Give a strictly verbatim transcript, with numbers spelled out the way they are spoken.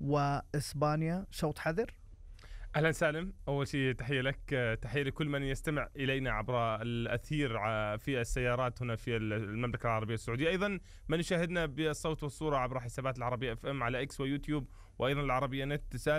وإسبانيا شوط حذر. أهلا سالم، أول شيء تحية لك، تحية لكل من يستمع إلينا عبر الأثير في السيارات هنا في المملكة العربية السعودية، أيضا من يشاهدنا بالصوت والصورة عبر حسابات العربية اف ام على اكس ويوتيوب، وأيضا العربية نت.